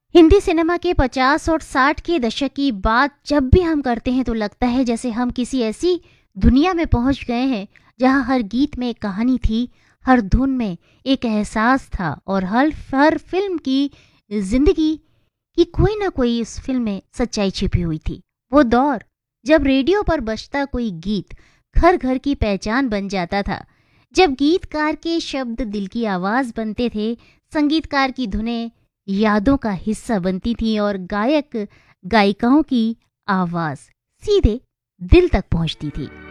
Hindi cinema के 50 और 60 के दशक की बात जब भी हम करते हैं तो लगता है जैसे हम किसी ऐसी दुनिया में पहुंच गए हैं जहां हर गीत में एक कहानी थी, हर धुन में एक एहसास था और हर फिल्म की जिंदगी की कोई ना कोई इस फिल्म में सच्चाई छिपी हुई थी। वो दौर जब रेडियो पर बजता कोई गीत घर घर की पहचान बन जाता था, जब गीतकार के शब्द दिल की आवाज बनते थे, संगीतकार की धुनें यादों का हिस्सा बनती थी और गायक गायिकाओं की आवाज सीधे दिल तक पहुंचती थी।